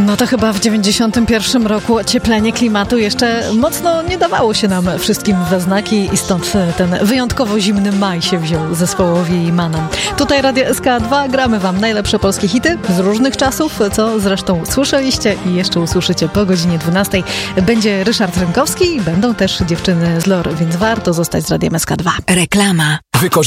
No to chyba w 91 roku ocieplenie klimatu jeszcze mocno nie dawało się nam wszystkim we znaki i stąd ten wyjątkowo zimny maj się wziął zespołowi Manem. Tutaj Radio SK2, gramy wam najlepsze polskie hity z różnych czasów, co zresztą słyszeliście i jeszcze usłyszycie po godzinie 12. Będzie Ryszard Rynkowski i będą też dziewczyny z LOR, więc warto zostać z Radiem SK2. Reklama.